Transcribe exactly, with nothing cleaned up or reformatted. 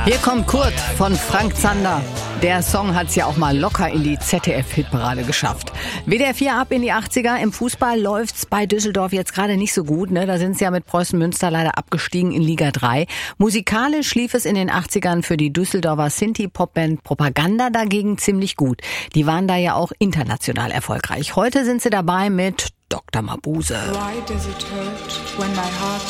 Hier kommt Kurt von Frank Zander. Der Song hat's ja auch mal locker in die Z D F-Hitparade geschafft. W D R vier ab in die achtziger. Im Fußball läuft's bei Düsseldorf jetzt gerade nicht so gut. Ne? Da sind sie ja mit Preußen Münster leider abgestiegen in Liga drei. Musikalisch lief es in den achtzigern für die Düsseldorfer Sinti-Popband Propaganda dagegen ziemlich gut. Die waren da ja auch international erfolgreich. Heute sind sie dabei mit Doktor Mabuse. Why does it hurt when my heart